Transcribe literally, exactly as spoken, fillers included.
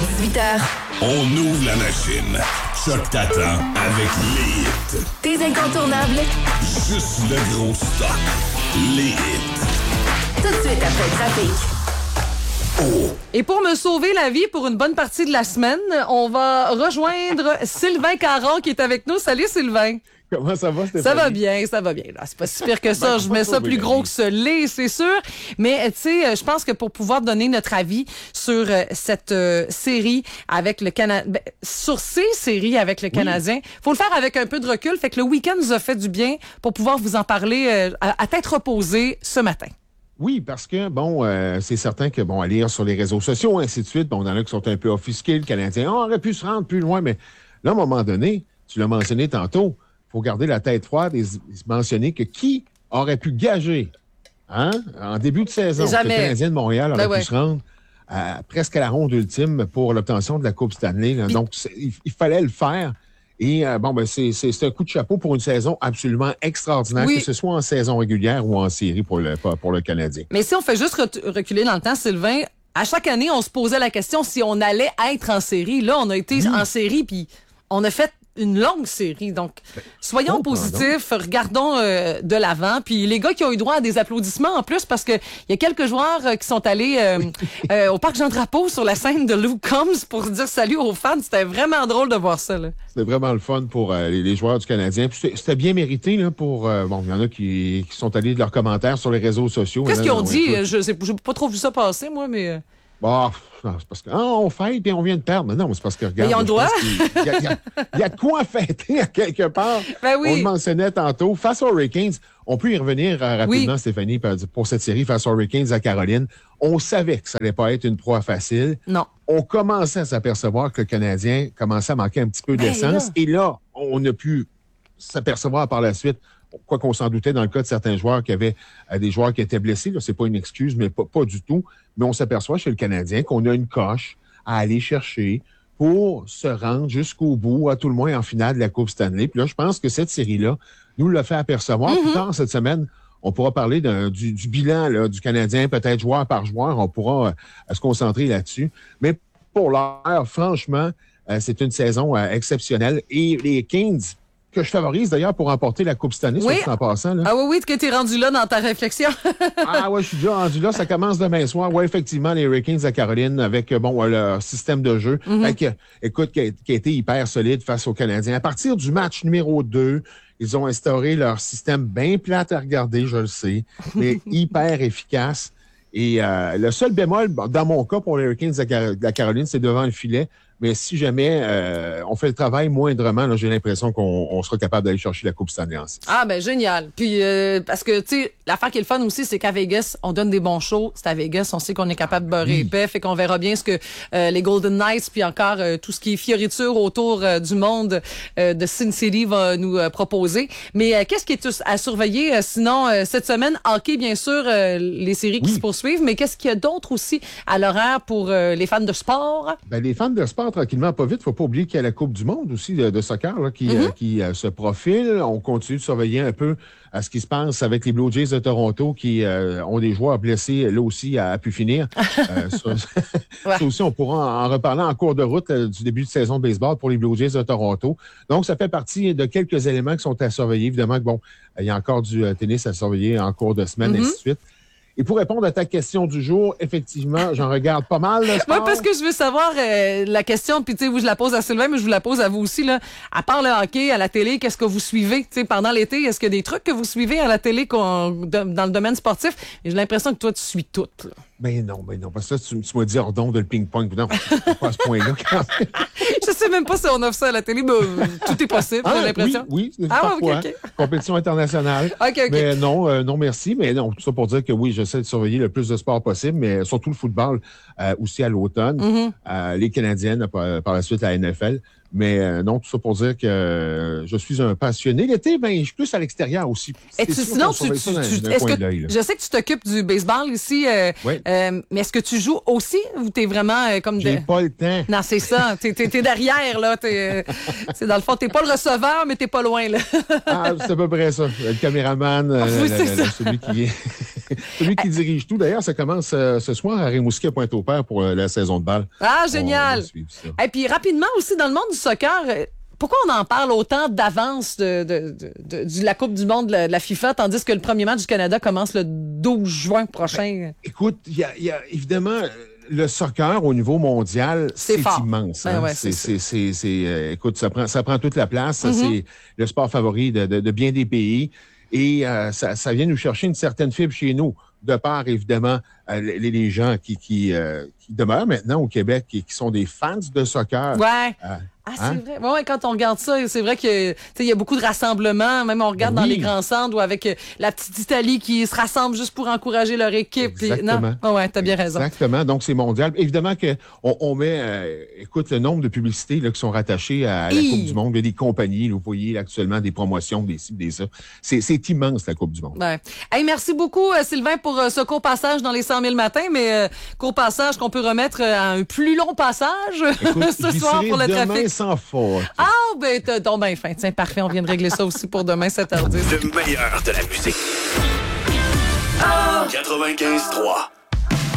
dix-huit heures. On ouvre la machine. Choc t'attend avec les hits. Tes incontournables. Juste le gros stock. Les hits. Tout de suite après le trafic. Oh. Et pour me sauver la vie pour une bonne partie de la semaine, on va rejoindre Sylvain Caron qui est avec nous. Salut Sylvain. Comment ça va, Stéphanie? Ça va bien, ça va bien. Là, c'est pas si pire que ça. Ben, je mets ça plus gros vie. que ce l'est, c'est sûr. Mais tu sais, je pense que pour pouvoir donner notre avis sur euh, cette euh, série avec le Canadien, ben, sur ces séries avec le Canadien, oui. Faut le faire avec un peu de recul. Fait que le week-end nous a fait du bien pour pouvoir vous en parler euh, à, à tête reposée ce matin. Oui, parce que, bon, euh, c'est certain que, bon, à lire sur les réseaux sociaux, ainsi de suite, bon, on en a qui sont un peu offusqués, le Canadien, on aurait pu se rendre plus loin, mais là, à un moment donné, tu l'as mentionné tantôt, il faut garder la tête froide et mentionner que qui aurait pu gager, hein, en début de saison, que le Canadien de Montréal aurait ben ouais. pu se rendre à, presque à la ronde ultime pour l'obtention de la Coupe Stanley. Là. Donc, il, il fallait le faire. Et euh, bon, ben c'est, c'est, c'est un coup de chapeau pour une saison absolument extraordinaire, oui. que ce soit en saison régulière ou en série pour le, pour le Canadien. Mais si on fait juste reculer dans le temps, Sylvain, à chaque année, on se posait la question si on allait être en série. Là, on a été oui. en série, puis on a fait une longue série. Donc, soyons oh, positifs, pardon. regardons euh, de l'avant. Puis les gars qui ont eu droit à des applaudissements en plus, parce que il y a quelques joueurs euh, qui sont allés euh, euh, au Parc Jean-Drapeau sur la scène de Luke Combs pour dire salut aux fans. C'était vraiment drôle de voir ça. Là. C'était vraiment le fun pour euh, les, les joueurs du Canadien. Puis c'était, c'était bien mérité là, pour... Euh, bon, il y en a qui, qui sont allés de leurs commentaires sur les réseaux sociaux. Qu'est-ce là, qu'ils ont là, dit? Je n'ai pas trop vu ça passer, moi, mais... Bon, c'est parce que ah, on fête et on vient de perdre. Mais non, c'est parce que regarde. Mais on doit. Il y, y, y a de quoi fêter à quelque part. Ben oui. On le mentionnait tantôt. Face aux Hurricanes, on peut y revenir euh, rapidement, oui. Stéphanie, pour cette série face aux Hurricanes à Caroline. On savait que ça n'allait pas être une proie facile. Non. On commençait à s'apercevoir que le Canadien commençait à manquer un petit peu d'essence. Ben, et là, on a pu s'apercevoir par la suite. Quoi qu'on s'en doutait dans le cas de certains joueurs qui avaient euh, des joueurs qui étaient blessés, là, c'est pas une excuse, mais pas, pas du tout. Mais on s'aperçoit chez le Canadien qu'on a une coche à aller chercher pour se rendre jusqu'au bout, à tout le moins en finale de la Coupe Stanley. Puis là, je pense que cette série-là nous l'a fait apercevoir. Mm-hmm. Plus tard cette semaine, on pourra parler d'un, du, du bilan là, du Canadien, peut-être joueur par joueur. On pourra euh, se concentrer là-dessus. Mais pour l'heure, franchement, euh, c'est une saison euh, exceptionnelle. Et les Kings, que je favorise d'ailleurs pour remporter la Coupe Stanley, oui. en passant. Là. Ah oui, oui, que t'es rendu là dans ta réflexion. Ah ouais, je suis déjà rendu là. Ça commence demain soir. Oui, effectivement, les Hurricanes à Caroline avec bon leur système de jeu. Mm-hmm. Fait que, écoute, qui a, qui a été hyper solide face aux Canadiens. À partir du match numéro deux, ils ont instauré leur système bien plate à regarder, je le sais, mais hyper efficace. Et euh, le seul bémol, dans mon cas, pour les Hurricanes de la Caroline, c'est devant le filet. Mais si jamais euh, on fait le travail moindrement, là, j'ai l'impression qu'on on sera capable d'aller chercher la Coupe Stanley en six. Ah, ben génial. Puis, euh, parce que, tu sais, l'affaire qui est le fun aussi, c'est qu'à Vegas, on donne des bons shows. C'est à Vegas, on sait qu'on est capable de beurrer oui. épais. Fait qu'on verra bien ce que euh, les Golden Knights, puis encore euh, tout ce qui est fioriture autour euh, du monde euh, de Sin City va nous euh, proposer. Mais euh, qu'est-ce qui est à surveiller? Euh, sinon, euh, cette semaine, hockey, bien sûr, euh, les séries qui oui. se poursuivent. Mais qu'est-ce qu'il y a d'autre aussi à l'horaire pour euh, les fans de sport? Ben, les fans de sport, tranquillement, pas vite. Faut pas oublier qu'il y a la Coupe du monde aussi de, de soccer là, qui, mm-hmm. euh, qui euh, se profile. On continue de surveiller un peu à ce qui se passe avec les Blue Jays de Toronto qui euh, ont des joueurs blessés là aussi à, à pu finir. euh, ça, ouais. ça aussi, on pourra en reparler en cours de route euh, du début de saison de baseball pour les Blue Jays de Toronto. Donc, ça fait partie de quelques éléments qui sont à surveiller. Évidemment que bon, il y a encore du euh, tennis à surveiller en cours de semaine, mm-hmm. ainsi de suite. Et pour répondre à ta question du jour, effectivement, j'en regarde pas mal. Moi, parce que je veux savoir euh, la question, puis tu sais, vous, je la pose à Sylvain, mais je vous la pose à vous aussi. Là. À part le hockey, à la télé, qu'est-ce que vous suivez? Tu sais, pendant l'été, est-ce qu'il y a des trucs que vous suivez à la télé qu'on, dans le domaine sportif? Et j'ai l'impression que toi, tu suis tout. Là. Ben non, ben non, parce que ça, tu, tu m'as dit ordon de le ping-pong. Non, pas à ce point-là. Je sais même pas si on offre ça à la télé, mais tout est possible, ah, j'ai l'impression. Oui, oui, ah, parfois. Okay, okay. Compétition internationale. OK, OK. Mais non, euh, non, merci. Mais non, tout ça pour dire que oui, j'essaie de surveiller le plus de sport possible, mais surtout le football euh, aussi à l'automne. Mm-hmm. Euh, les Canadiennes, par, par la suite, la N F L. Mais euh, non, tout ça pour dire que euh, je suis un passionné. L'été, ben, je suis plus à l'extérieur aussi. Et tu, sinon, tu, tu, tu, est-ce que, je sais que tu t'occupes du baseball ici, euh, oui. euh, mais est-ce que tu joues aussi ou t'es vraiment euh, comme... J'ai de... pas le temps. Non, c'est ça. T'es, t'es, t'es derrière, là. T'es, c'est dans le fond, t'es pas le receveur, mais t'es pas loin, là. Ah, c'est à peu près ça. Le caméraman, ah, oui, euh, c'est le, ça. celui qui est... celui qui dirige tout. D'ailleurs, ça commence euh, ce soir à Rimouski à Pointe-au-Père pour euh, la saison de balle. Ah, génial! Et puis rapidement aussi, dans le monde du soccer, euh, pourquoi on en parle autant d'avance de, de, de, de, de la Coupe du monde de la, de la FIFA, tandis que le premier match du Canada commence le douze juin prochain? Ben, écoute, il y a, y a évidemment... Le soccer au niveau mondial, c'est, c'est immense. Hein? Ben ouais, c'est, c'est, c'est, c'est, c'est euh, écoute, ça prend, ça prend toute la place. Mm-hmm. C'est le sport favori de, de, de bien des pays. Et euh, ça, ça vient nous chercher une certaine fibre chez nous, de part, évidemment, euh, les, les gens qui, qui, euh, qui demeurent maintenant au Québec et qui sont des fans de soccer. Ouais. Euh, Ah, c'est Hein? vrai. Ouais, quand on regarde ça, c'est vrai que il y a beaucoup de rassemblements. Même on regarde Oui. dans les grands centres ou avec euh, la petite Italie qui se rassemble juste pour encourager leur équipe. Puis, Exactement. non, oh, ouais, t'as bien raison. Exactement. Donc, c'est mondial. Évidemment que on, on met, euh, écoute, le nombre de publicités là, qui sont rattachées à la Hi. Coupe du monde. Il y a des compagnies, là, vous voyez là, actuellement des promotions, des cibles, des ça. C'est, c'est immense, la Coupe du monde. Ouais. Hey, merci beaucoup, euh, Sylvain, pour euh, ce court passage dans les cent mille matins, mais euh, court passage qu'on peut remettre euh, à un plus long passage Écoute, ce j'y soir serai pour le demain trafic. sans faute. Ah, ben, t'as donc ben fin. Tiens, parfait, on vient de régler ça aussi pour demain, sept heures dix. Le meilleur de la musique. quatre-vingt-quinze trois